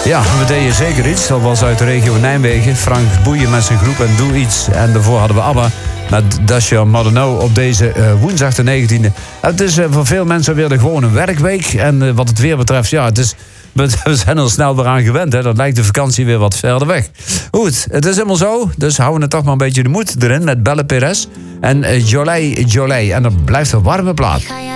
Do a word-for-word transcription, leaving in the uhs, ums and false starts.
Ja, we deden zeker iets. Dat was uit de regio Nijmegen. Frank Boeien met zijn groep en Doe Iets. En daarvoor hadden we ABBA met Dasha Modeno op deze uh, woensdag de negentiende. Het is uh, voor veel mensen weer de gewone werkweek. En uh, wat het weer betreft, ja, het is, we zijn er snel weer aan gewend. Hè. Dat lijkt de vakantie weer wat verder weg. Goed, het is helemaal zo. Dus houden we toch maar een beetje de moed erin met Belle Perez. En uh, Jolie Jolie. En dan blijft een warme plaat.